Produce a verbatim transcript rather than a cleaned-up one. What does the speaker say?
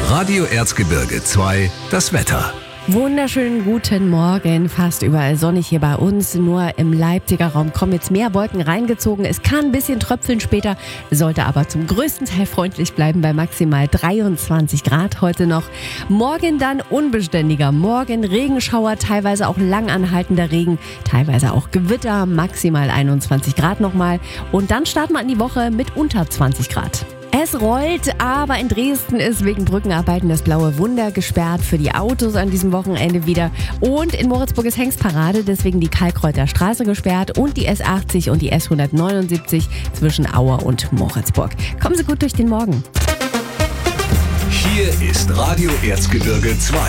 Radio Erzgebirge zwei, das Wetter. Wunderschönen guten Morgen, fast überall sonnig hier bei uns, nur im Leipziger Raum kommen jetzt mehr Wolken reingezogen. Es kann ein bisschen tröpfeln später, sollte aber zum größten Teil freundlich bleiben bei maximal dreiundzwanzig Grad heute noch. Morgen dann unbeständiger, morgen Regenschauer, teilweise auch langanhaltender Regen, teilweise auch Gewitter, maximal einundzwanzig Grad nochmal und dann starten wir in die Woche mit unter zwanzig Grad. Es rollt, aber in Dresden ist wegen Brückenarbeiten das Blaue Wunder gesperrt für die Autos an diesem Wochenende wieder. Und in Moritzburg ist Hengstparade, deswegen die Kalkreuter Straße gesperrt und die S achtzig und die S hundertneunundsiebzig zwischen Auer und Moritzburg. Kommen Sie gut durch den Morgen. Hier ist Radio Erzgebirge zwei.